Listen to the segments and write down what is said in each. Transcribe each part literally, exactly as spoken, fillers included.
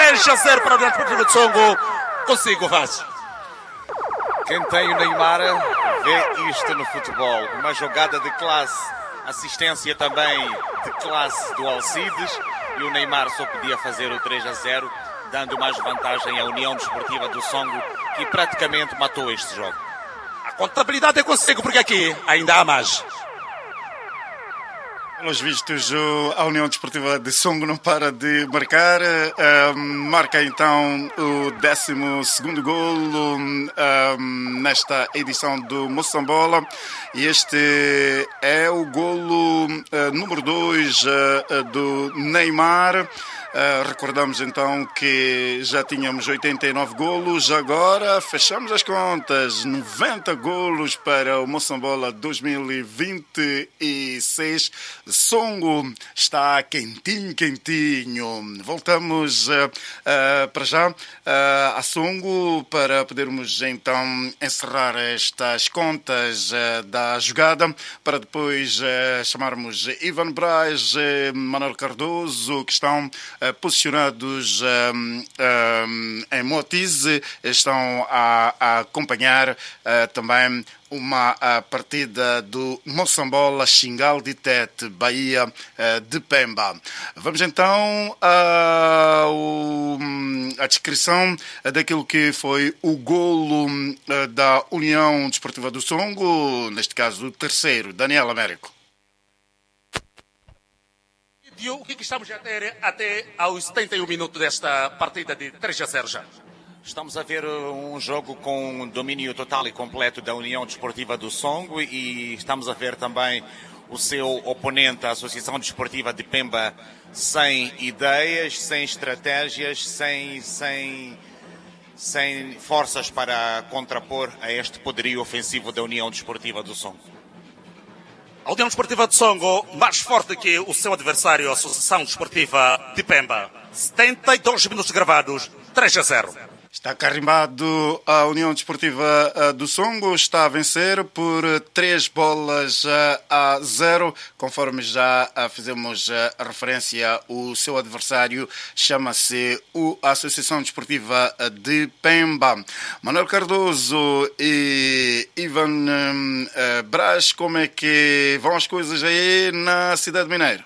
três a zero para o União Desportiva de Songo. Consigo, Vaz. Quem tem o Neymar vê isto no futebol. Uma jogada de classe, assistência também de classe do Alcides. E o Neymar só podia fazer o três a zero, dando mais vantagem à União Desportiva do Songo, que praticamente matou este jogo. A contabilidade é consigo, porque aqui ainda há mais. Pelos vistos, a União Desportiva de Songo não para de marcar. Uh, marca então o décimo segundo golo uh, nesta edição do Moçambola. E este é o golo uh, número dois uh, do Neymar. Uh, recordamos então que já tínhamos oitenta e nove golos, agora fechamos as contas, noventa golos para o Moçambola dois mil e vinte e seis. Songo está quentinho, quentinho. Voltamos uh, uh, para já uh, a Songo para podermos então encerrar estas contas uh, da jogada, para depois uh, chamarmos Ivan Braz, uh, Manuel Cardoso, que estão posicionados um, um, em Motiz, estão a, a acompanhar uh, também uma a partida do Moçambola, Xingal de Tete, Bahia uh, de Pemba. Vamos então à uh, descrição daquilo que foi o golo uh, da União Desportiva do Songo, neste caso o terceiro. Daniel Américo. E o que estamos a ter até aos setenta e um minutos desta partida de três a zero já? Estamos a ver um jogo com domínio total e completo da União Desportiva do Songo e estamos a ver também o seu oponente, a Associação Desportiva de Pemba, sem ideias, sem estratégias, sem, sem, sem forças para contrapor a este poderio ofensivo da União Desportiva do Songo. A União Desportiva de Songo, mais forte que o seu adversário, a Associação Desportiva de Pemba. setenta e dois minutos gravados, três a zero. Está carimbado a União Desportiva do Songo, está a vencer por três bolas a zero, conforme já fizemos a referência, o seu adversário chama-se a Associação Desportiva de Pemba. Manuel Cardoso e Ivan Braz, como é que vão as coisas aí na Cidade Mineira?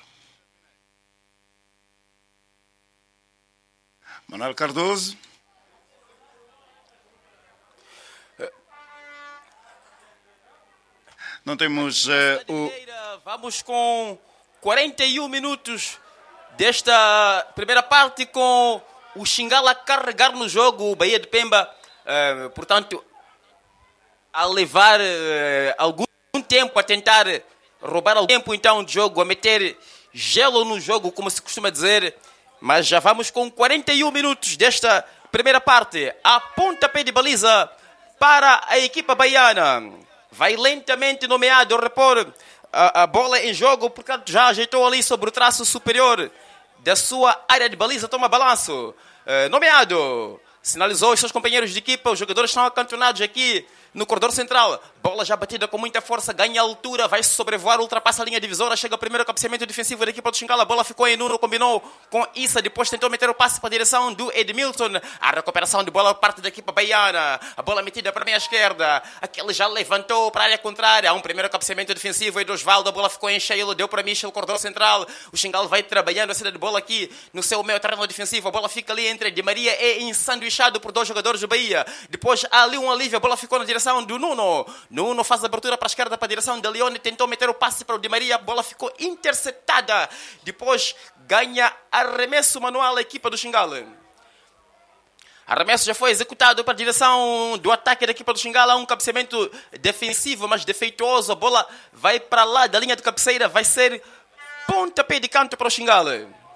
Manuel Cardoso. Não temos uh, o... Vamos com quarenta e um minutos desta primeira parte, com o Xingal a carregar no jogo, o Bahia de Pemba, uh, portanto, a levar uh, algum tempo, a tentar roubar algum tempo então de jogo, a meter gelo no jogo, como se costuma dizer. Mas já vamos com quarenta e um minutos desta primeira parte. A pontapé de baliza para a equipa baiana. Vai lentamente nomeado repor a, a bola em jogo, portanto já ajeitou ali sobre o traço superior da sua área de baliza, toma balanço. Uh, nomeado, sinalizou os seus companheiros de equipa, os jogadores estão acantonados aqui no corredor central. Bola já batida com muita força, ganha altura, vai sobrevoar, ultrapassa a linha divisora, chega o primeiro cabeceamento defensivo da equipa do Xingal. A bola ficou em Nuno, combinou com Issa, depois tentou meter o passe para a direção do Edmilson. A recuperação de bola parte da equipa baiana. A bola metida para a meia esquerda. Aquele já levantou para a área contrária. Há um primeiro cabeceamento defensivo aí do Osvaldo. A bola ficou em cheio, deu para Michel, corredor central. O Xingal vai trabalhando a saída de bola aqui no seu meio terreno defensivo. A bola fica ali entre Di Maria e ensanduichado por dois jogadores do Bahia. Depois há ali um alívio, a bola ficou na direção do Nuno. Nuno faz a abertura para a esquerda, para a direção de Leone, tentou meter o passe para o Di Maria, a bola ficou interceptada. Depois ganha arremesso manual a equipa do Xingal. Arremesso já foi executado para a direção do ataque da equipa do Xingal. Há um cabeceamento defensivo, mas defeituoso. A bola vai para lá da linha de cabeceira, vai ser pontapé de canto para o Xingal.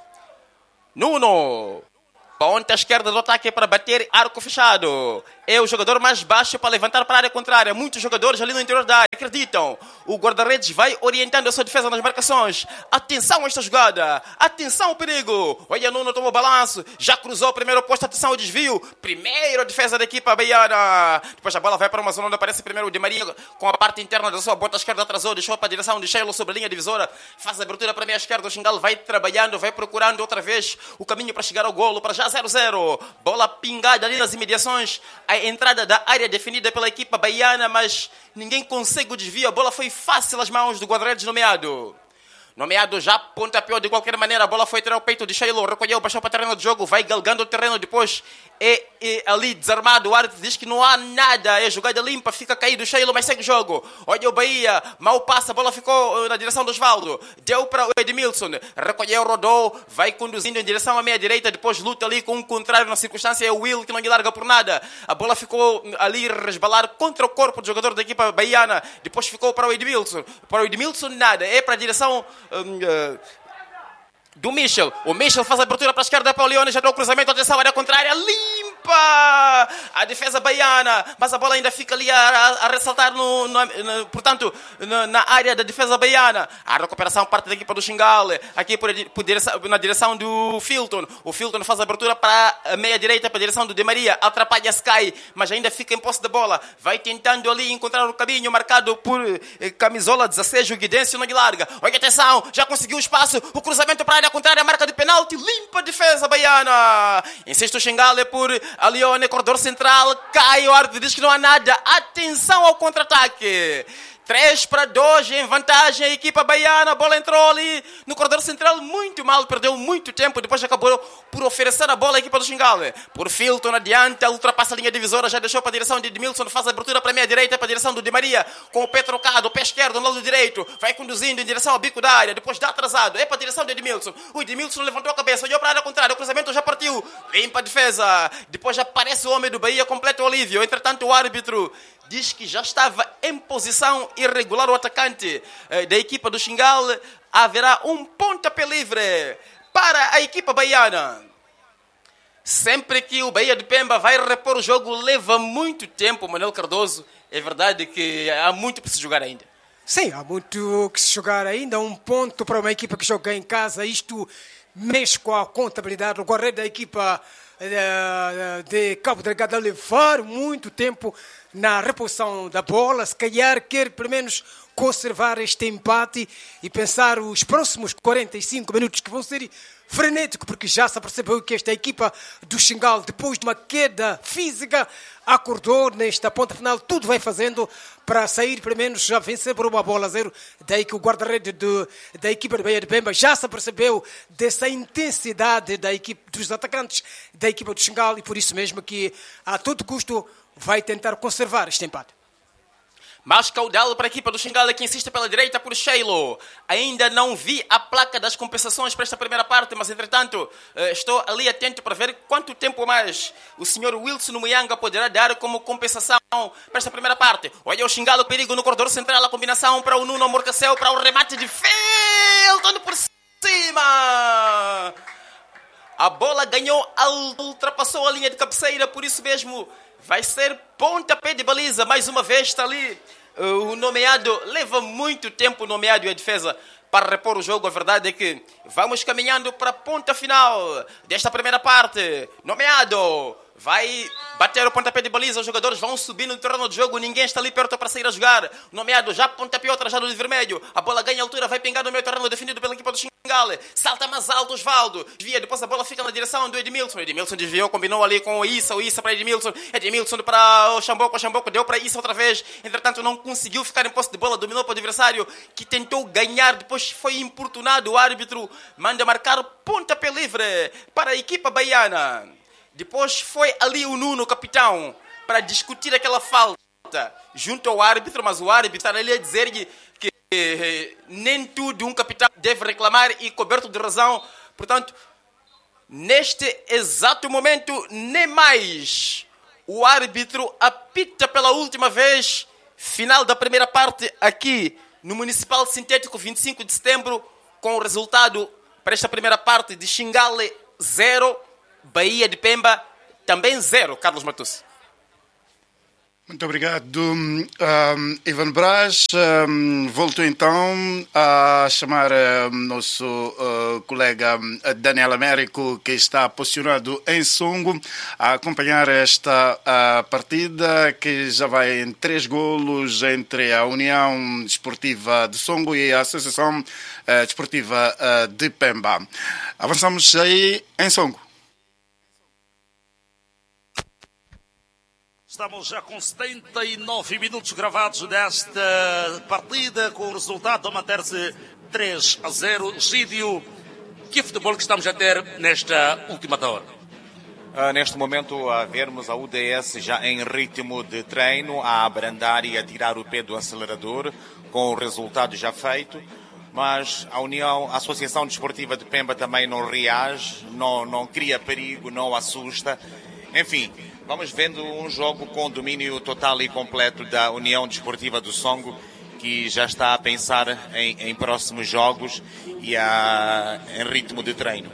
Nuno, ponta esquerda do ataque para bater, arco fechado. É o jogador mais baixo para levantar para a área contrária. Muitos jogadores ali no interior da área acreditam. O guarda-redes vai orientando a sua defesa nas marcações. Atenção a esta jogada. Atenção ao perigo. Olha, Nuno tomou balanço. Já cruzou o primeiro posto. Atenção ao desvio. Primeiro a defesa da equipa baiana. Depois a bola vai para uma zona onde aparece primeiro o Di Maria com a parte interna da sua ponta esquerda. Atrasou, deixou para a direção de Sheilo sobre a linha divisora. Faz a abertura para a meia esquerda. O Xingal vai trabalhando, vai procurando outra vez o caminho para chegar ao golo. Para já está zero a zero. Bola pingada ali nas imediações. A entrada da área definida pela equipa baiana, mas ninguém consegue o desvio. A bola foi fácil às mãos do guarda-redes Nomeado. Nomeado já pontapeou de qualquer maneira. A bola foi tirar o peito de Sheilo. Recolheu, baixou para o terreno de jogo. Vai galgando o terreno depois. É, é ali desarmado. O árbitro diz que não há nada. É jogada limpa. Fica caído Sheilo, mas segue o jogo. Olha o Bahia. Mal passa. A bola ficou na direção do Osvaldo. Deu para o Edmilson. Recolheu, rodou. Vai conduzindo em direção à meia-direita. Depois luta ali com um contrário na circunstância. É o Will que não lhe larga por nada. A bola ficou ali resbalar contra o corpo do jogador da equipa baiana. Depois ficou para o Edmilson. Para o Edmilson nada. É para a direção... Um, uh, do Michel. O Michel faz a abertura para a esquerda para o Leone, já deu o cruzamento, atenção, área contrária, limpa a defesa baiana, mas a bola ainda fica ali a, a, a ressaltar no, no, no, portanto, no, na área da defesa baiana. A recuperação parte da equipa do Xingale, aqui por, por direção, na direção do Filton. O Filton faz a abertura para a meia direita, para a direção do Di Maria, atrapalha Sky, mas ainda fica em posse da bola, vai tentando ali encontrar o caminho marcado por eh, camisola dezesseis, o Guidêncio não lhe larga. Olha, atenção, já conseguiu o espaço, o cruzamento para a área contrária, marca de penalti, limpa a defesa baiana. Insiste o Xingale por a Leone, corredor central, cai, o árbitro diz que não há nada. Atenção ao contra-ataque. três para dois em vantagem a equipa baiana. A bola entrou ali no corredor central muito mal, perdeu muito tempo, depois acabou por oferecer a bola à equipa do Xingale. Por Filton adiante, ultrapassa a linha divisora, já deixou para a direção de Edmilson, faz a abertura para a meia direita, para a direção do Di Maria, com o pé trocado, o pé esquerdo no lado direito, vai conduzindo em direção ao bico da área, depois dá atrasado, é para a direção de Edmilson. O Edmilson levantou a cabeça, olhou para a área contrária, o cruzamento já partiu, limpa a defesa, depois aparece o homem do Bahia, completa o alívio. Entretanto o árbitro diz que já estava em posição irregular o atacante eh, da equipa do Xingale. Haverá um pontapé livre para a equipa baiana. Sempre que o Bahia de Pemba vai repor o jogo, leva muito tempo, Manuel Cardoso. É verdade que há muito para se jogar ainda. Sim, há muito que se jogar ainda. Um ponto para uma equipa que joga em casa. Isto mexe com a contabilidade. O guarda da equipa de, de Cabo Delgado a levar muito tempo na reposição da bola. Se calhar quer pelo menos conservar este empate e pensar os próximos quarenta e cinco minutos que vão ser frenéticos, porque já se percebeu que esta equipa do Xingale, depois de uma queda física, acordou nesta ponta final, tudo vai fazendo para sair pelo menos já vencer por uma bola a zero. Daí que o guarda-redes da equipa de Bahia de Pemba já se percebeu dessa intensidade da equipe, dos atacantes da equipa do Xingale, e por isso mesmo que a todo custo vai tentar conservar este empate. Mais caudal para a equipa do Xingale, que insiste pela direita por Sheilo. Ainda não vi a placa das compensações para esta primeira parte, mas entretanto estou ali atento para ver quanto tempo mais o senhor Wilson Muyanga poderá dar como compensação para esta primeira parte. Olha o Xingale, o perigo no corredor central, a combinação para o Nuno Amorcacel, para o remate de Filton por cima. A bola ganhou, ultrapassou a linha de cabeceira, por isso mesmo vai ser pontapé de baliza. Mais uma vez está ali o Nomeado. Leva muito tempo o Nomeado e a defesa para repor o jogo. A verdade é que vamos caminhando para a ponta final desta primeira parte. Nomeado vai bater o pontapé de baliza, os jogadores vão subir no terreno de jogo, ninguém está ali perto para sair a jogar. Nomeado já pontapeou, trajado de vermelho, a bola ganha altura, vai pingar no meio terreno defendido pela equipa do Xingale, salta mais alto Osvaldo, desvia, depois a bola fica na direção do Edmilson, Edmilson desviou, combinou ali com o Issa, o Issa para Edmilson, Edmilson para o Xamboco, o Xamboco deu para Issa outra vez, entretanto não conseguiu ficar em posse de bola, dominou para o adversário, que tentou ganhar, depois foi importunado, o árbitro manda marcar pontapé livre para a equipa baiana. Depois foi ali o Nuno, capitão, para discutir aquela falta junto ao árbitro, mas o árbitro está ali a dizer que, que nem tudo um capitão deve reclamar e coberto de razão. Portanto, neste exato momento, nem mais o árbitro apita pela última vez, final da primeira parte aqui no Municipal Sintético, vinte e cinco de setembro, com o resultado para esta primeira parte de Xingale zero, Bahia de Pemba também zero, Carlos Matus. Muito obrigado, um, Ivan Braz. Um, volto então a chamar o um, nosso uh, colega Daniel Américo, que está posicionado em Songo, a acompanhar esta uh, partida, que já vai em três golos entre a União Desportiva de Songo e a Associação uh, Desportiva uh, de Pemba. Avançamos aí em Songo. Estamos já com setenta e nove minutos gravados desta partida, com o resultado a manter-se três a zero. Gídio, que futebol que estamos a ter nesta última hora? Uh, neste momento, a vermos a U D S já em ritmo de treino, a abrandar e a tirar o pé do acelerador, com o resultado já feito. Mas a União, a Associação Desportiva de Pemba também não reage, não, não cria perigo, não assusta. Enfim, vamos vendo um jogo com domínio total e completo da União Desportiva do Songo, que já está a pensar em, em próximos jogos e a, em ritmo de treino.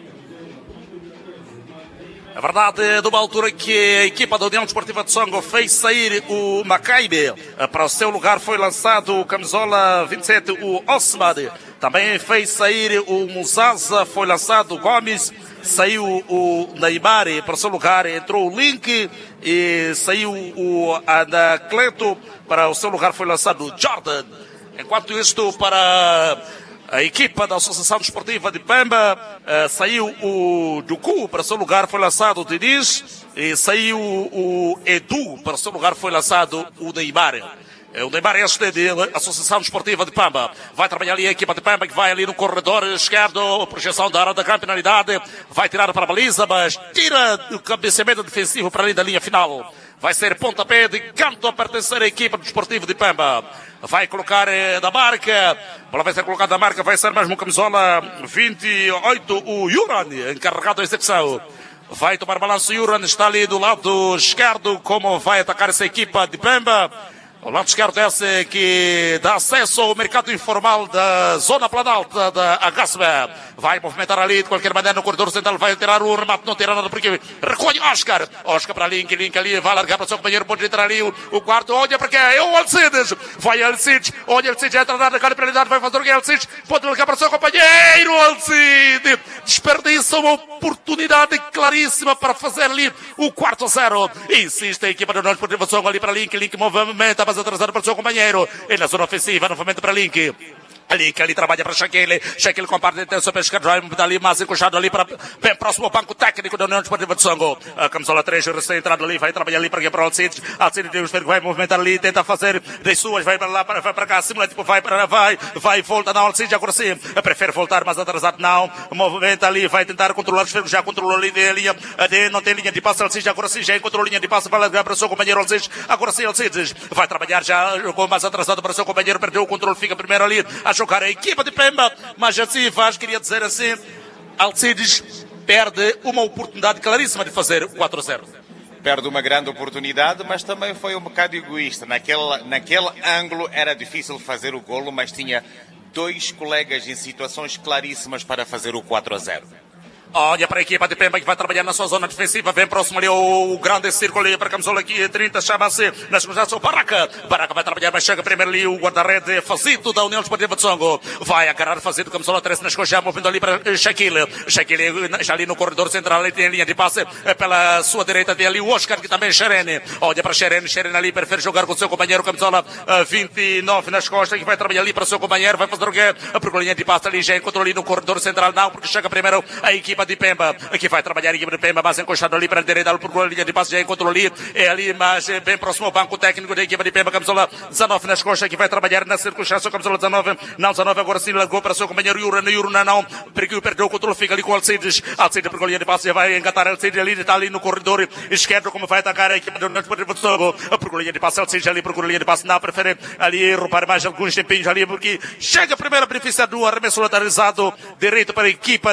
A verdade é de uma altura que a equipa da União Desportiva de Songo fez sair o Maccabi. Para o seu lugar foi lançado o camisola vinte e sete, o Osmad. Também fez sair o Musaza, foi lançado o Gomes. Saiu o Neymar, para o seu lugar entrou o Link. E saiu o Anacleto, para o seu lugar foi lançado o Jordan. Enquanto isto, para a equipa da Associação Desportiva de Pemba, uh, saiu o Ducu, para o seu lugar foi lançado o Diniz, e saiu o Edu, para o seu lugar foi lançado o Neymar. O Neymar este de Associação Desportiva de Pemba. Vai trabalhar ali a equipa de Pemba, que vai ali no corredor esquerdo, projeção da área da grande penalidade, vai tirar para a baliza, mas tira o cabeceamento defensivo para ali da linha final. Vai ser pontapé de canto a pertencer à equipa do Desportivo de Pemba. Vai colocar eh, da marca. A bola vai ser colocada da marca. Vai ser mesmo o camisola vinte e oito, o Yuran, encarregado da execução. Vai tomar balanço o Yuran. Está ali do lado esquerdo. Como vai atacar essa equipa de Pemba. O lado esquerdo é esse que dá acesso ao mercado informal da zona planalta da Agasba. Vai movimentar ali de qualquer maneira no corredor central. Vai tirar o remate, não tira nada porque recolhe Oscar. Oscar para Link, Link ali, vai largar para o seu companheiro. Pode entrar ali o, o quarto. Olha para quem é o Alcides. Vai Alcides. Olha Alcides, entra na grande penalidade. Vai fazer o que é Alcides. Pode largar para o seu companheiro. Alcides desperdiça uma oportunidade claríssima para fazer ali o quarto a zero. Insiste a equipa do União Desportiva Songo ali para Link. Link movimenta, mas atrasado para o seu companheiro. E na zona ofensiva, novamente para Link. Ali, que ali trabalha para Shaquille. Shaquille com a parte de intenção para esquerda. Vai ali mais encoxado ali para bem próximo ao banco técnico da União Desportiva de Songo. A camisola três, recém-entrado ali. Vai trabalhar ali para aqui para o Alcides. Alcides tem que vai movimentar ali. Tenta fazer das suas. Vai para lá, para, vai para cá. Simula, tipo, vai para vai. Vai, volta. Não, Alcides agora sim. Prefere voltar, mas atrasado não. Movimenta ali. Vai tentar controlar os ferros. Já controlou ali a linha. De, não tem linha de passe. Alcides agora sim. Já encontrou linha de passe. Vai largar para o seu companheiro Alcides. Agora sim, Alcides. Vai trabalhar já. Jogou mais atrasado para o seu companheiro. Perdeu o controle. Fica primeiro ali a jogar a equipa de Pemba, mas assim faz, queria dizer assim, Alcides perde uma oportunidade claríssima de fazer o quatro a zero. Perde uma grande oportunidade, mas também foi um bocado egoísta. Naquele, naquele ângulo era difícil fazer o golo, mas tinha dois colegas em situações claríssimas para fazer o quatro a zero. Olha para a equipa de Pemba que vai trabalhar na sua zona defensiva. Vem próximo ali o grande círculo ali para a camisola aqui. trinta, chama-se na segunda Baraca. Baraca vai trabalhar, mas chega primeiro ali o guarda-rede Fazito da União Desportiva de Songo. Vai agarrar Fazito, camisola treze nas coxas, movendo ali para Shaquille. Shaquille já ali no corredor central, ali tem a linha de passe. Pela sua direita tem ali o Oscar, que também é Xerene. Olha para Xerene, Xerene ali prefere jogar com o seu companheiro, camisola vinte e nove nas costas, que vai trabalhar ali para o seu companheiro. Vai fazer o quê? A linha de passe ali, já encontrou ali no corredor central, não, porque chega primeiro a equipa de Pemba. Aqui vai trabalhar a equipe de Pemba, mas encostado ali para a direita, por a linha de passe, já encontrou ali, é ali, mas é bem próximo ao banco técnico da equipa de Pemba, camisola dezanove nas costas, que vai trabalhar na circunstância, camisola dezanove, não, dezanove agora sim, largou para o seu companheiro Yurana, Yurana não, perdeu, perdeu o controle, fica ali com o Alcides, Alcides por a linha de passe, já vai engatar Alcides ali, está ali no corredor esquerdo, como vai atacar a equipe do União Desportiva de Songo, por a linha de passe, Alcides ali, por a linha de passe, não, prefere ali roubar mais alguns tempinhos ali, porque chega primeiro a beneficiar do arremesso lateralizado, direito para a equipa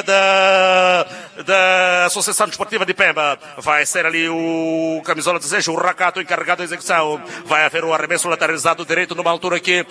da, da Associação Desportiva de Pemba. Vai ser ali o camisola desejo, o Racato encarregado da execução. Vai haver o arremesso lateralizado direito numa altura que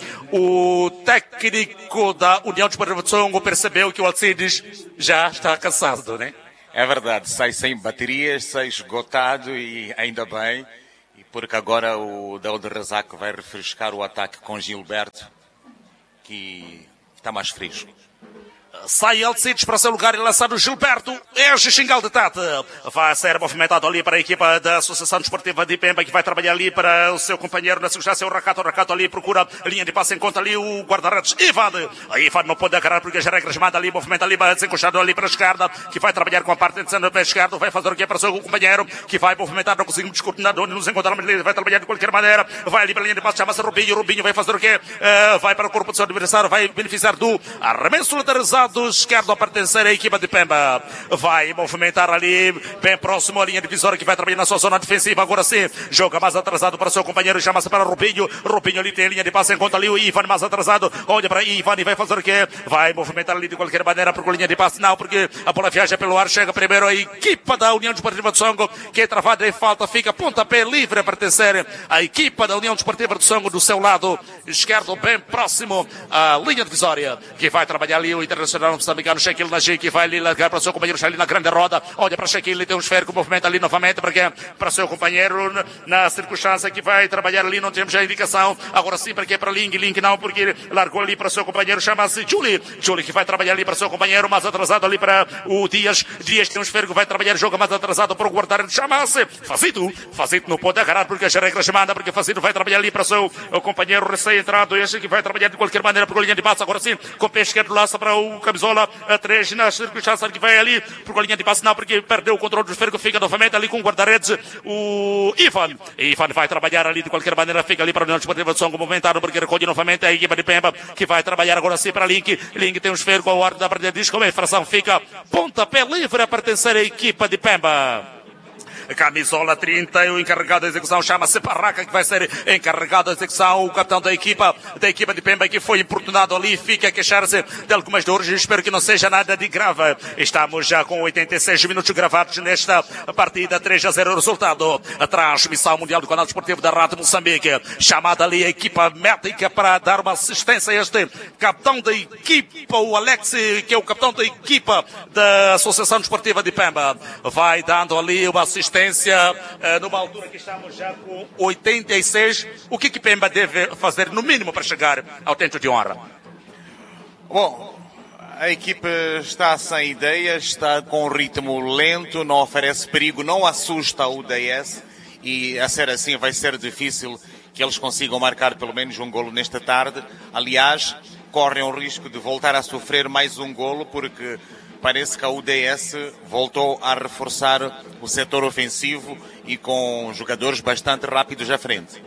o técnico da União Desportiva de Songo percebeu que o Alcides já está cansado, né? É verdade, sai sem baterias, sai esgotado e ainda bem, porque agora o Daud Razak vai refrescar o ataque com Gilberto, que está mais fresco. Sai Alcides para seu lugar e lançado Gilberto. É Xingal de Tata. Vai ser movimentado ali para a equipa da Associação Desportiva de Pemba, que vai trabalhar ali para o seu companheiro na circunstância, o Racato. O Racato ali procura a linha de passe, encontra ali o guarda-redes Ivan. A Ivan não pode agarrar porque as regras mandam ali, movimenta ali, desencostado ali para a esquerda, que vai trabalhar com a parte de pé esquerdo. Vai fazer o que é para o seu companheiro, que vai movimentar, não conseguimos discutir nada, onde nos encontramos ali, vai trabalhar de qualquer maneira. Vai ali para a linha de passe, chama-se Rubinho. Rubinho vai fazer o quê? Uh, vai para o corpo do seu adversário, vai beneficiar do arremesso lateralizado esquerdo a pertencer à equipa de Pemba. Vai movimentar ali, bem próximo à linha divisória, que vai trabalhar na sua zona defensiva. Agora sim, joga mais atrasado para o seu companheiro, chama-se para Rubinho. Rubinho ali tem a linha de passe, encontra ali o Ivan mais atrasado. Olha para Ivan e vai fazer o quê? Vai movimentar ali de qualquer maneira por linha de passe. Não, porque a bola viaja pelo ar, chega primeiro a equipa da União Desportiva de Songo, que é travada em falta, fica pontapé livre a pertencer à equipa da União Desportiva de Songo do seu lado esquerdo, bem próximo à linha divisória, que vai trabalhar ali o internacional moçambicano Shaquille Nagy, que vai ali largar para o seu companheiro ali na grande roda. Olha para Shaquille, tem um esférico, movimento ali novamente, porque para o seu companheiro, na circunstância que vai trabalhar ali, não temos a indicação. Agora sim, porque é para Link, Link não, porque largou ali para o seu companheiro, chama-se Julie. Julie que vai trabalhar ali para o seu companheiro, mais atrasado ali para o Dias. Dias tem um esférico, vai trabalhar, joga mais atrasado para o guardar, chama-se Fazito. Fazito não pode agarrar porque as regras mandam, porque Fazito vai trabalhar ali para o seu companheiro recém-entrado, este que vai trabalhar de qualquer maneira por linha de passe. Agora sim, com o pé esquerdo lança para o camisola a três, na circunstância que vai ali por linha de passe, não, porque perdeu o controle do esférico, fica novamente ali com o guarda-redes, o Ivan. Ivan vai trabalhar ali de qualquer maneira, fica ali para a União Desportiva de Songo, movimentado, porque recolhe novamente a equipa de Pemba, que vai trabalhar agora sim para Link. Link tem um esférico ao ar da partida, diz como a infração fica pontapé livre a pertencer à equipa de Pemba. Camisola trinta, o encarregado da execução chama-se Barraca, que vai ser encarregado da execução, o capitão da equipa, da equipa de Pemba, que foi importunado ali, fica a queixar-se de algumas dores, espero que não seja nada de grave. Estamos já com oitenta e seis minutos gravados nesta partida, três a zero o resultado. A transmissão mundial do canal desportivo da Rádio Moçambique, chamada ali a equipa médica para dar uma assistência a este capitão da equipa, o Alex, que é o capitão da equipa da Associação Desportiva de Pemba, vai dando ali uma assistência Uh, numa altura que estamos já com oitenta e seis, o que que Pemba deve fazer no mínimo para chegar ao tento de honra? Bom, a equipe está sem ideias, está com um ritmo lento, não oferece perigo, não assusta o D S e a ser assim vai ser difícil que eles consigam marcar pelo menos um golo nesta tarde. Aliás, correm o risco de voltar a sofrer mais um golo porque parece que a U D S voltou a reforçar o setor ofensivo e com jogadores bastante rápidos à frente.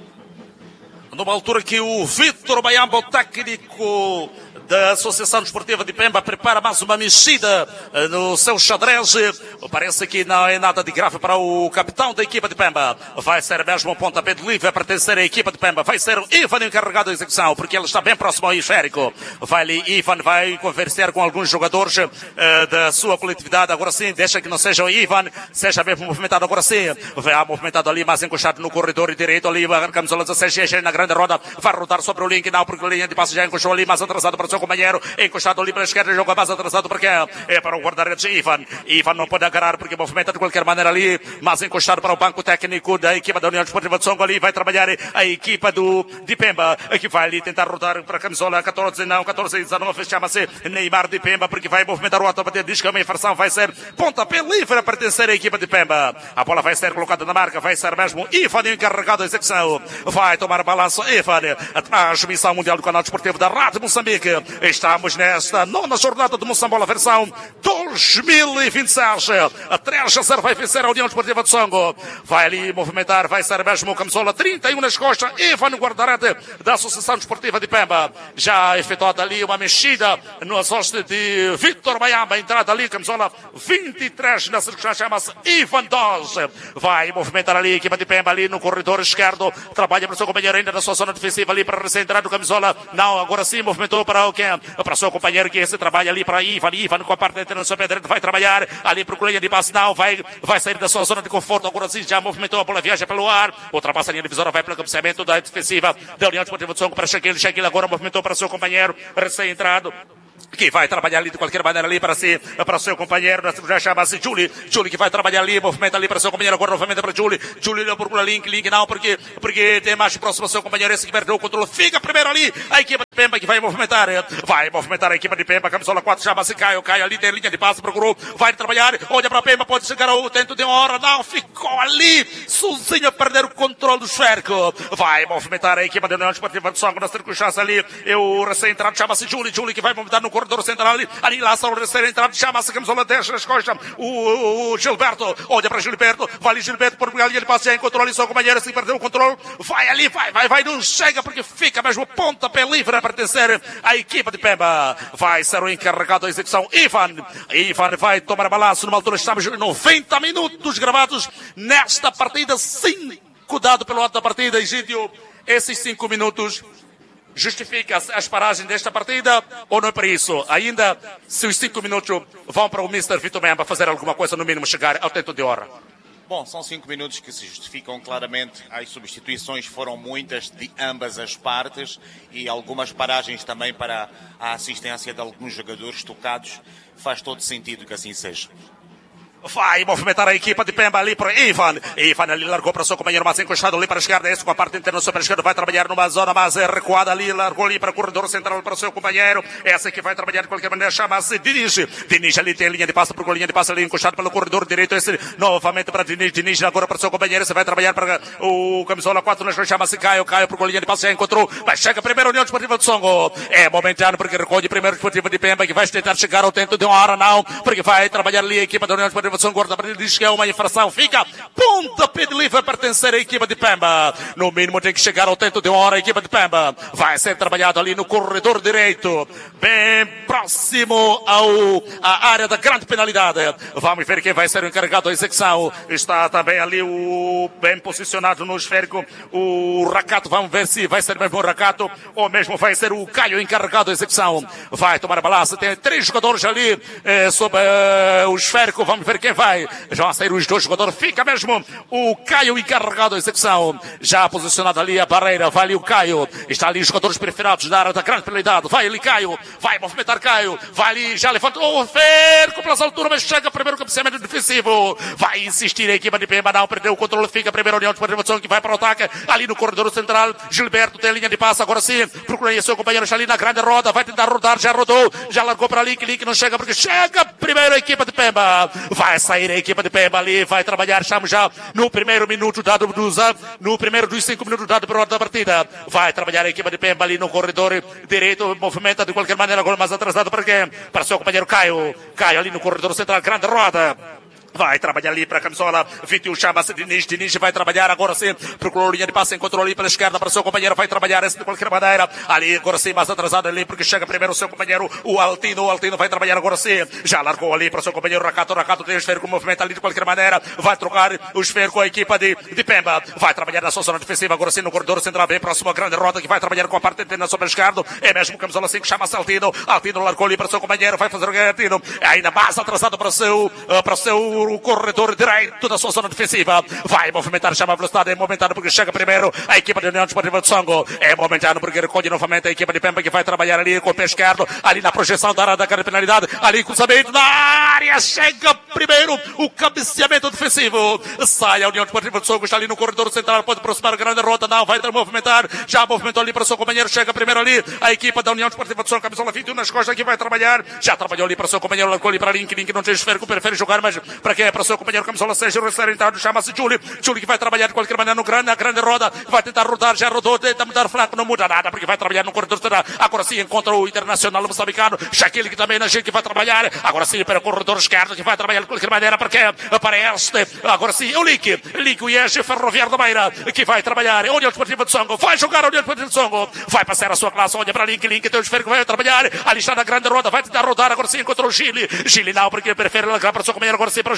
Numa altura que o Vítor Baiamba, o técnico da Associação Desportiva de Pemba, prepara mais uma mexida no seu xadrez. Parece que não é nada de grave para o capitão da equipa de Pemba. Vai ser mesmo um pontapé de livre a pertencer à equipa de Pemba. Vai ser o Ivan encarregado da execução, porque ele está bem próximo ao esférico. Vai ali, Ivan vai conversar com alguns jogadores uh, da sua coletividade. Agora sim, deixa que não seja o Ivan, seja bem movimentado. Agora sim, vai movimentado ali, mais encostado no corredor direito ali, a camisola dezesseis na grande roda. Vai rodar sobre o Link, não, porque a linha de passe já encostou ali, mais atrasado para o seu companheiro, encostado ali para a esquerda, joga mais atrasado para quem? É para o guarda-redes Ivan. Ivan não pode agarrar porque movimenta de qualquer maneira ali, mas encostado para o banco técnico da equipa da União Desportiva de Songo ali, vai trabalhar a equipa do, de Pemba, que vai ali tentar rodar para a camisola catorze, não, catorze, dezenove, chama-se Neymar de Pemba, porque vai movimentar o autobater, diz que a infração vai ser pontapé livre a pertencer à equipa de Pemba. A bola vai ser colocada na marca, vai ser mesmo Ivan encarregado da execução, vai tomar balanço Ivan, a transmissão mundial do canal desportivo da Rádio Moçambique. Estamos nesta nona jornada de Moçambola, versão dois mil e vinte e seis. A três a zero vai vencer a União Desportiva de Songo. Vai ali movimentar, vai ser mesmo o camisola trinta e um nas costas. Ivan, guarda-rede da Associação Desportiva de Pemba. Já efetuada ali uma mexida no hostes de Vítor Baiamba. Entrada ali, camisola vinte e três na circunstância, chama-se Ivan dois. Vai movimentar ali a equipa de Pemba ali no corredor esquerdo. Trabalha para o seu companheiro ainda na sua zona defensiva ali para recentrar no camisola. Não, agora sim movimentou para o quem? Para o seu companheiro que esse trabalha ali para Ivan. Ivan com a parte da sua pé direita vai trabalhar ali para o linha de passe. Não, vai, vai sair da sua zona de conforto. Agora sim já movimentou a bola, viaja pelo ar. Ultrapassa a linha divisória, vai para o cabeceamento da defensiva da União Desportiva de Songo para Shaquille. Shaquille agora movimentou para o seu companheiro recém-entrado. que vai trabalhar ali de qualquer maneira ali para si, para o seu companheiro, já chama-se Julie, Julie que vai trabalhar ali, movimenta ali para o seu companheiro, agora novamente para Julie, Julie não procura Link, Link não, porque, porque tem mais próximo ao seu companheiro, esse que perdeu o controle, fica primeiro ali, a equipa de Pemba que vai movimentar, vai movimentar a equipa de Pemba, camisola quatro, chama-se Caio, Caio ali tem linha de passe, procurou, vai trabalhar, olha para Pemba, pode chegar ao tento de uma hora, não, ficou ali, sozinho a perder o controle do esférico, vai movimentar a equipa de União Desportiva de Songo, na circunstância ali, o recém-entrado chama-se Julie, Julie que vai movimentar no corredor central ali, ali lá está o recém-entrado, chama-se camisola dez nas costas, o, o, o Gilberto, olha para Gilberto, vai ali Gilberto, por ali ele passa, já encontrou ali seu companheiro, se perdeu o controle, vai ali, vai, vai, vai, não chega porque fica mesmo pontapé livre a pertencer à equipa de Pemba, vai ser o encarregado da execução, Ivan, Ivan vai tomar balanço, numa altura estamos em noventa minutos gravados nesta partida, cinco dado pelo lado da partida, Egídio, esses cinco minutos justifica as paragens desta partida ou não é para isso? Ainda, se os cinco minutos vão para o mister Vitor Memba fazer alguma coisa, no mínimo chegar ao tento de hora? Bom, são cinco minutos que se justificam claramente. As substituições foram muitas de ambas as partes e algumas paragens também para a assistência de alguns jogadores tocados. Faz todo sentido que assim seja. Vai movimentar a equipa de Pemba ali para Ivan. Ivan ali largou para o seu companheiro mais encostado ali para a esquerda. Esse com a parte interna sobre a esquerda vai trabalhar numa zona mais recuada ali. Largou ali para o corredor central para o seu companheiro. Essa que vai trabalhar de qualquer maneira chama-se Diniz. Diniz ali tem linha de passe, por linha de passe ali encostado pelo corredor direito. Esse novamente para Diniz. Diniz agora para o seu companheiro. Esse vai trabalhar para o camisola quatro. Chama-se Caio. Caio por linha de passe já encontrou. Mas chega primeiro a União Desportiva de Songo. É momentâneo porque recolhe primeiro Desportiva de Pemba que vai tentar chegar ao tento de uma hora não. Porque vai trabalhar ali a equipa da União Desportiva de Songo. Diz que é uma infração, fica pontapé de livre a pertencer à equipa de Pemba. No mínimo tem que chegar ao tento de uma hora a equipa de Pemba. Vai ser trabalhado ali no corredor direito, bem próximo ao, à área da grande penalidade. Vamos ver quem vai ser o encarregado da execução. Está também ali o bem posicionado no esférico, o Racato. Vamos ver se vai ser mesmo o Racato ou mesmo vai ser o Caio encarregado da execução. Vai tomar a balança, tem três jogadores ali eh, sob eh, o esférico. Vamos ver quem vai. Já vão sair os dois jogadores. Fica mesmo o Caio encarregado da execução. Já posicionado ali a barreira. Vai ali o Caio. Está ali os jogadores preferidos da área da grande penalidade. Vai ali Caio. Vai movimentar Caio. Vai ali. Já levantou o Ferco pelas alturas, mas chega primeiro o cabeceamento defensivo. Vai insistir a equipa de Pemba. Não perdeu o controle. Fica a primeira União de Desportiva que vai para o ataque. Ali no corredor central. Gilberto tem a linha de passe. Agora sim. Procura aí seu companheiro. Está ali na grande roda. Vai tentar rodar. Já rodou. Já largou para Link. Link não chega porque chega primeiro a equipa de Pemba. Vai sair a equipa de Pemba ali, vai trabalhar, estamos já no primeiro minuto dado dos, no primeiro dos cinco minutos dado por hora da partida. Vai trabalhar a equipa de Pemba ali no corredor direito, movimenta de qualquer maneira, agora mais atrasado para quem? Para o seu companheiro Caio. Caio ali no corredor central, grande roda. Vai trabalhar ali para a camisola vinte e um, chama-se Diniz. Diniz vai trabalhar agora sim. Procurou linha de passe, encontrou ali pela esquerda para o seu companheiro. Vai trabalhar esse de qualquer maneira. Ali agora sim, mais atrasado ali, porque chega primeiro o seu companheiro, o Altino. O Altino vai trabalhar agora sim. Já largou ali para o seu companheiro Racato. Racato tem o esférico, movimento ali de qualquer maneira. Vai trocar o esférico com a equipa de, de Pemba. Vai trabalhar na sua zona defensiva agora sim no corredor central, bem próximo à grande rota, que vai trabalhar com a parte interna sobre a esquerda. É mesmo camisola cinco, chama-se Altino. Altino largou ali para o seu companheiro. Vai fazer o Altino. Ainda mais atrasado para o seu, para o seu corredor de direito da sua zona defensiva. Vai movimentar, chama a velocidade, é momentâneo porque chega primeiro a equipa da União Desportiva de Songo. É momentâneo porque recolhe novamente a equipa de Pemba que vai trabalhar ali com o pé esquerdo, ali na projeção da área da grande penalidade, ali cruzamento na área, chega primeiro o cabeceamento defensivo. Sai a União Desportiva de Songo, está ali no corredor central, pode aproximar a grande rota, não, vai movimentar, já movimentou ali para o seu companheiro, chega primeiro ali a equipa da União Desportiva de Songo, camisola vinte e um nas costas que vai trabalhar, já trabalhou ali para o seu companheiro, largou ali para Link, Link não tem esférico, prefere jogar, mas para quem é para o seu companheiro, camisola seis, o recém-entrado chama-se Júlio. Júlio que vai trabalhar de qualquer maneira no grande, na grande roda, vai tentar rodar, já rodou, tenta mudar flanco, não muda nada, porque vai trabalhar no corredor central. Agora sim encontra o Internacional moçambicano, Shaquille que também na gente que vai trabalhar, agora sim para o corredor esquerdo que vai trabalhar de qualquer maneira, porque para este, agora sim o Link, Link o I E S Ferroviário da Beira, que vai trabalhar, União Desportiva de Songo, vai jogar a União Desportiva de Songo, vai passar a sua classe, olha para Link, Link tem o esférico, vai trabalhar, ali está na grande roda, vai tentar rodar, agora sim encontrou o Gili, Gili não, porque prefere largar para o seu companheiro, agora sim para o Gili.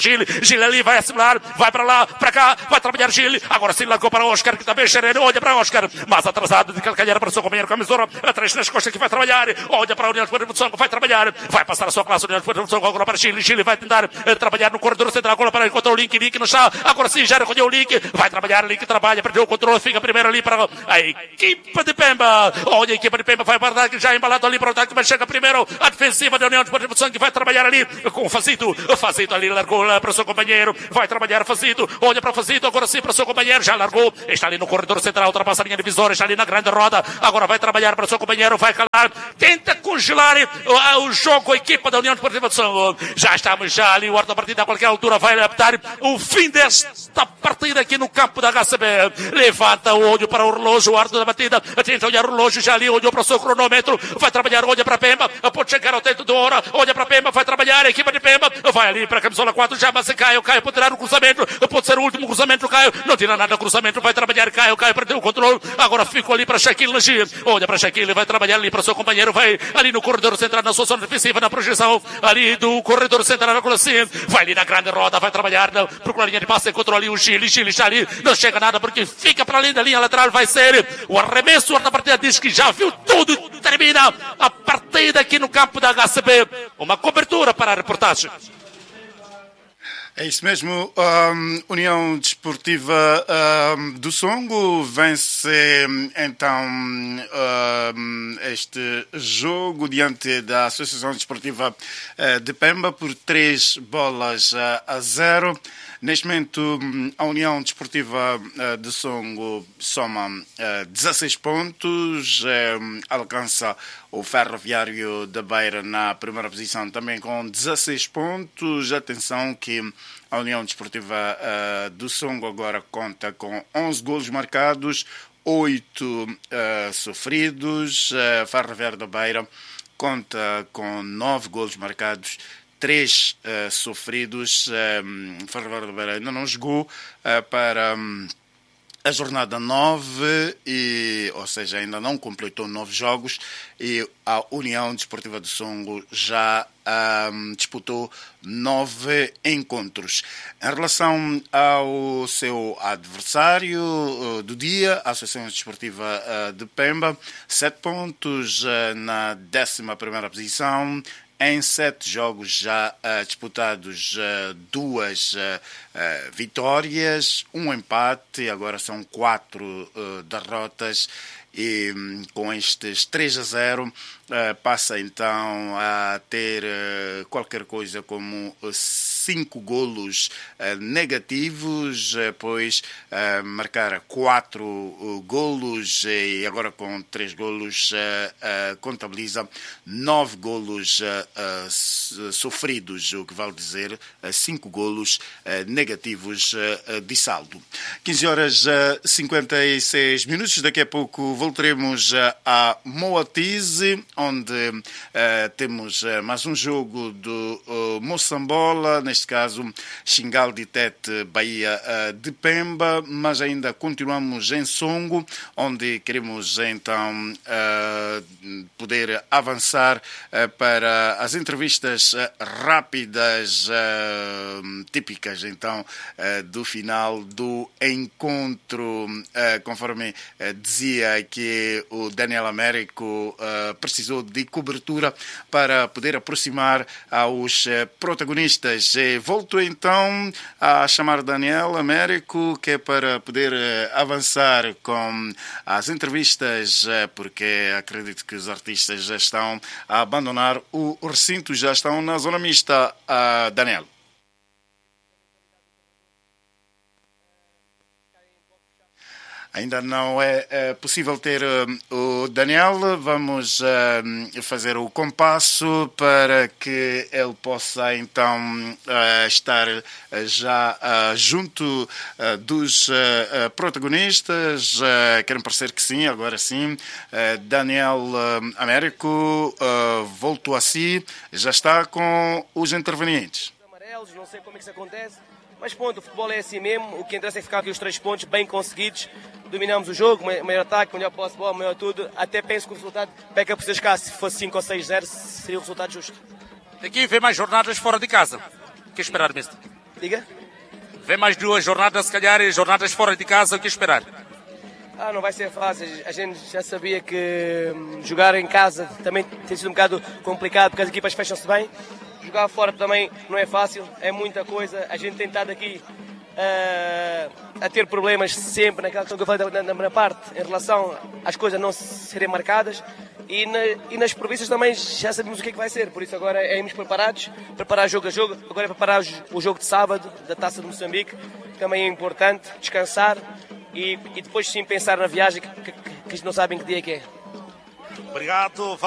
Gil. Gil ali vai assimilar, vai para lá, para cá, vai trabalhar Gil. Agora sim largou para Oscar, que também sereno, olha para Oscar, mais atrasado de calcanhar para o seu companheiro Camisola, atrás nas costas que vai trabalhar, olha para a União Desportiva do Songo, vai trabalhar, vai passar a sua classe, União Desportiva do Songo, agora para Gil. Gil vai tentar uh, trabalhar no corredor central, agora para encontrar o Link, Link no chão, agora sim já recolheu o Link, vai trabalhar, Link trabalha, perdeu o controle, fica primeiro ali para a equipa de Pemba. Olha, a equipa de Pemba vai para o ataque, já embalado ali para o ataque, mas chega primeiro a defensiva da União Desportiva do Songo, que vai trabalhar ali com o Fazito. O Fazito ali largou lá para o seu companheiro, vai trabalhar Fazito, olha para o Fazito, agora sim para o seu companheiro, já largou, está ali no corredor central, ultrapassa a linha divisória, está ali na grande roda, agora vai trabalhar para o seu companheiro, vai calar, tenta congelar o, o jogo, a equipa da União Desportiva do Songo. Já estamos já ali, o árbitro da partida a qualquer altura vai adaptar o fim desta partida aqui no campo da H C B. Levanta o olho para o relógio, o árbitro da batida, tenta olhar o relógio, já ali olhou para o seu cronômetro, vai trabalhar, olha para Pemba, pode chegar ao teto da hora, olha para Pemba, vai trabalhar, a equipa de Pemba, vai ali para a camisola quatro, já mas Caio, Caio pode tirar o cruzamento, pode ser o último cruzamento, Caio, não tira nada do cruzamento, vai trabalhar, Caio, Caio perdeu o controle, agora ficou ali para Shaquille Najir, olha para Shaquille, vai trabalhar ali para o seu companheiro, vai ali no corredor central, na sua zona defensiva, na projeção ali do corredor central, vai ali na grande roda, vai trabalhar, procura a linha de passe, encontrou ali o Chile, Chile está ali, não chega nada porque fica para além da linha lateral, vai ser o arremesso, a partida diz que já viu tudo, termina a partida aqui no campo da H C B, uma cobertura para a reportagem. É isso mesmo, um, União Desportiva um, do Songo vence então um, este jogo diante da Associação Desportiva uh, de Pemba por três bolas uh, a zero. Neste momento, a União Desportiva uh, de Songo soma uh, dezasseis pontos, uh, alcança o Ferroviário da Beira na primeira posição também com dezasseis pontos. Atenção que a União Desportiva uh, do Songo agora conta com onze golos marcados, oito uh, sofridos. Uh, Ferroviário da Beira conta com nove golos marcados, três uh, sofridos. Um, Ferroviário da Beira ainda não jogou uh, para um, a jornada nove, e, ou seja, ainda não completou nove jogos, e a União Desportiva do Songo já um, disputou nove encontros. Em relação ao seu adversário uh, do dia, a Associação Desportiva uh, de Pemba, sete pontos uh, na décima primeira posição. Em sete jogos já uh, disputados, uh, duas uh, uh, vitórias, um empate, agora são quatro uh, derrotas, e um, com estes três a zero uh, passa então a ter uh, qualquer coisa como uh, cinco golos uh, negativos, uh, pois uh, marcar quatro uh, golos e agora com três golos uh, uh, contabiliza nove golos uh, uh, sofridos, o que vale dizer uh, cinco golos uh, negativos uh, de saldo. quinze horas e cinquenta e seis minutos, daqui a pouco voltaremos uh, a Moatize, onde uh, temos uh, mais um jogo do uh, Moçambola, neste caso Xingal de Tete, Bahia uh, de Pemba, mas ainda continuamos em Songo, onde queremos então uh, poder avançar uh, para as entrevistas uh, rápidas, uh, típicas então uh, do final do encontro, uh, conforme uh, dizia que o Daniel Américo uh, precisou de cobertura para poder aproximar aos uh, protagonistas. E volto então a chamar Daniel Américo, que é para poder uh, avançar com as entrevistas, uh, porque acredito que os artistas já estão a abandonar o recinto, já estão na zona mista. Uh, Daniel. Ainda não é, é possível ter uh, o Daniel. Vamos uh, fazer o compasso para que ele possa então uh, estar uh, já uh, junto uh, dos uh, uh, protagonistas. Uh, querem parecer que sim, agora sim. Uh, Daniel uh, Américo uh, voltou a si, já está com os intervenientes. Amarelos, não sei como é que isso acontece. Mas ponto, o futebol é assim mesmo, o que interessa é ficar aqui os três pontos bem conseguidos, dominamos o jogo, maior ataque, melhor posse de bola, maior tudo, até penso que o resultado peca por seus casos, se fosse cinco ou seis zero seria o resultado justo. Aqui vem mais jornadas fora de casa, o que esperar, mister? Diga? Vê mais duas jornadas, se calhar, e jornadas fora de casa, o que esperar? Ah, não vai ser fácil. A gente já sabia que hum, jogar em casa também tem sido um bocado complicado porque as equipas fecham-se bem. Jogar fora também não é fácil, é muita coisa. A gente tem estado aqui uh, a ter problemas sempre naquela questão que eu falei na, na primeira parte, em relação às coisas não serem marcadas. E, na, e nas províncias também já sabemos o que é que vai ser, por isso agora é irmos preparados, preparar jogo a jogo. Agora é preparar o jogo de sábado da Taça de Moçambique, que também é importante, descansar. E, e depois sim pensar na viagem, que, que, que a gente não sabe em que dia é que é. Obrigado.